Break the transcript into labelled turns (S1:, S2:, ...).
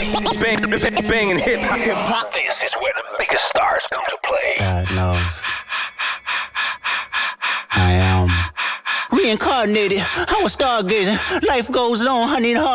S1: Banging hip hop. This is where the biggest stars come to play.
S2: God knows. I am reincarnated. I was stargazing. Life goes on. I need a heart.